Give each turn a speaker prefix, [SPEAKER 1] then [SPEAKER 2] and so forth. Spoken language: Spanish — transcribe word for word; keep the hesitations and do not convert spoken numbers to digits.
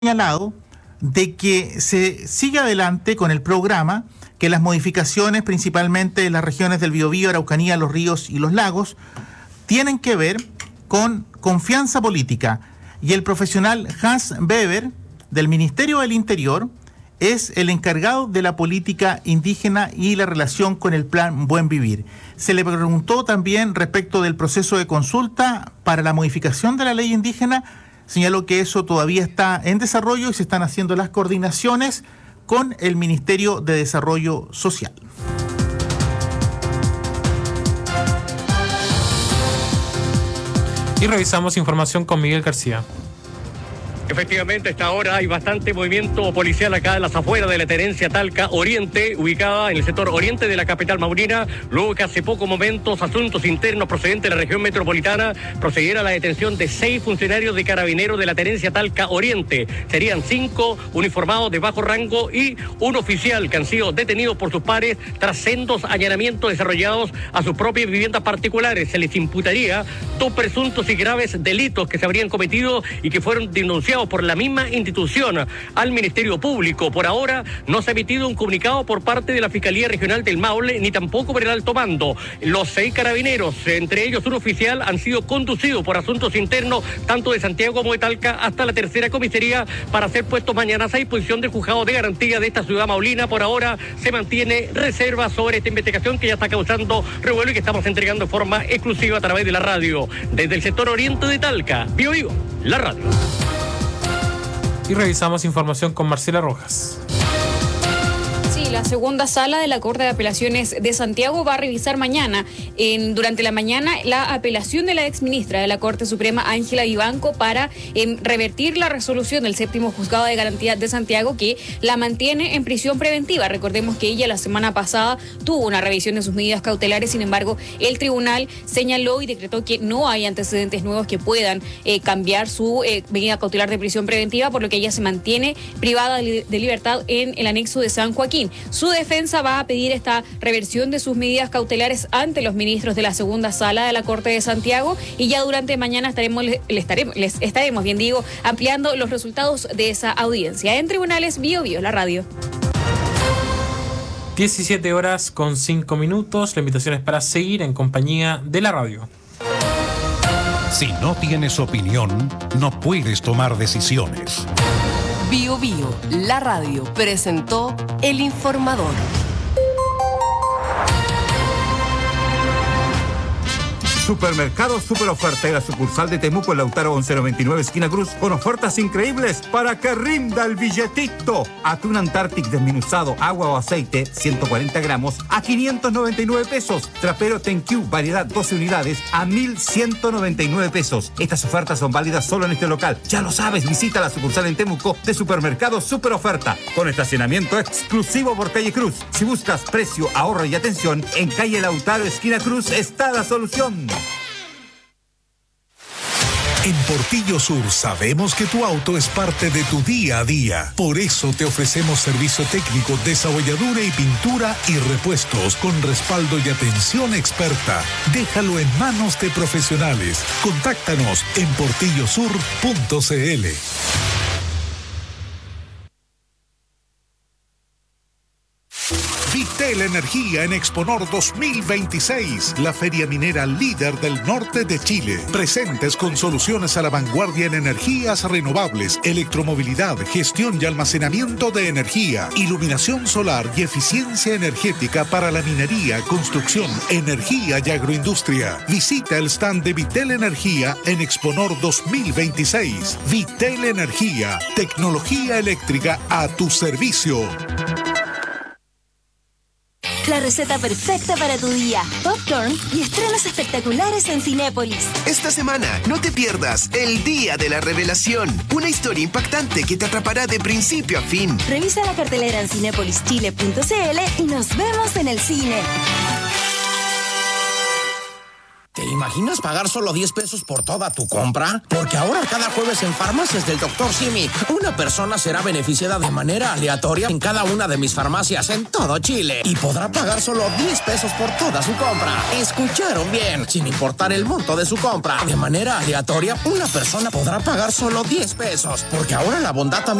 [SPEAKER 1] señalado de que se sigue adelante con el programa, que las modificaciones principalmente en las regiones del Biobío, Araucanía, los ríos y los lagos tienen que ver con confianza política. Y el profesional Hans Weber del Ministerio del Interior es el encargado de la política indígena y la relación con el Plan Buen Vivir. Se le preguntó también respecto del proceso de consulta para la modificación de la ley indígena. Señaló que eso todavía está en desarrollo y se están haciendo las coordinaciones con el Ministerio de Desarrollo Social.
[SPEAKER 2] Y revisamos información con Miguel García.
[SPEAKER 3] Efectivamente, a esta hora hay bastante movimiento policial acá en las afueras de la tenencia Talca Oriente, ubicada en el sector oriente de la capital maurina, luego que hace pocos momentos asuntos internos procedentes de la región metropolitana procediera a la detención de seis funcionarios de carabineros de la tenencia Talca Oriente. Serían cinco uniformados de bajo rango y un oficial que han sido detenidos por sus pares tras sendos allanamientos desarrollados a sus propias viviendas particulares. Se les imputaría dos presuntos y graves delitos que se habrían cometido y que fueron denunciados por la misma institución al Ministerio Público. Por ahora no se ha emitido un comunicado por parte de la Fiscalía Regional del Maule, ni tampoco por el alto mando. Los seis carabineros, entre ellos un oficial, han sido conducidos por asuntos internos, tanto de Santiago como de Talca, hasta la tercera comisaría para ser puestos mañana a disposición del juzgado de garantía de esta ciudad maulina. Por ahora se mantiene reserva sobre esta investigación que ya está causando revuelo y que estamos entregando de forma exclusiva a través de la radio. Desde el sector oriente de Talca, Biobío, la radio.
[SPEAKER 2] Y revisamos información con Marcela Rojas.
[SPEAKER 4] La segunda sala de la Corte de Apelaciones de Santiago va a revisar mañana, en, durante la mañana, la apelación de la exministra de la Corte Suprema, Ángela Vivanco, para eh, revertir la resolución del séptimo juzgado de garantía de Santiago, que la mantiene en prisión preventiva. Recordemos que ella la semana pasada tuvo una revisión de sus medidas cautelares, sin embargo, el tribunal señaló y decretó que no hay antecedentes nuevos que puedan eh, cambiar su eh, medida cautelar de prisión preventiva, por lo que ella se mantiene privada de, de libertad en el anexo de San Joaquín. Su defensa va a pedir esta reversión de sus medidas cautelares ante los ministros de la segunda sala de la Corte de Santiago, y ya durante mañana estaremos, les estaremos, les estaremos, bien digo, ampliando los resultados de esa audiencia. En Tribunales, Biobío, la radio.
[SPEAKER 2] diecisiete horas con cinco minutos. La invitación es para seguir en compañía de la radio.
[SPEAKER 5] Si no tienes opinión, no puedes tomar decisiones.
[SPEAKER 6] Biobío, la radio, presentó El Informador.
[SPEAKER 7] Supermercado Super Oferta y la sucursal de Temuco en Lautaro once noventa y nueve esquina Cruz, con ofertas increíbles para que rinda el billetito. Atún Antarctic desmenuzado, agua o aceite, ciento cuarenta gramos a quinientos noventa y nueve pesos. Trapero Tenq, variedad doce unidades a mil ciento noventa y nueve pesos. Estas ofertas son válidas solo en este local. Ya lo sabes, visita la sucursal en Temuco de Supermercado Super Oferta, con estacionamiento exclusivo por calle Cruz. Si buscas precio, ahorro y atención, en calle Lautaro esquina Cruz está la solución.
[SPEAKER 5] En Portillo Sur sabemos que tu auto es parte de tu día a día. Por eso te ofrecemos servicio técnico, desabolladura y pintura y repuestos con respaldo y atención experta. Déjalo en manos de profesionales. Contáctanos en portillo sur punto c l. Vitel Energía en Exponor dos mil veintiséis, la feria minera líder del norte de Chile. Presentes con soluciones a la vanguardia en energías renovables, electromovilidad, gestión y almacenamiento de energía, iluminación solar y eficiencia energética para la minería, construcción, energía y agroindustria. Visita el stand de Vitel Energía en Exponor dos mil veintiséis. Vitel Energía, tecnología eléctrica a tu servicio.
[SPEAKER 8] La receta perfecta para tu día. Popcorn y estrenos espectaculares en Cinépolis.
[SPEAKER 9] Esta semana no te pierdas El Día de la Revelación. Una historia impactante que te atrapará de principio a fin.
[SPEAKER 8] Revisa la cartelera en cinépolis chile punto c l y nos vemos en el cine.
[SPEAKER 10] Te imaginas pagar solo diez pesos por toda tu compra? Porque ahora cada jueves en Farmacias del doctor Simi, una persona será beneficiada de manera aleatoria en cada una de mis farmacias en todo Chile y podrá pagar solo diez pesos por toda su compra. ¿Escucharon bien? Sin importar el monto de su compra, de manera aleatoria, una persona podrá pagar solo diez pesos, porque ahora la bondad también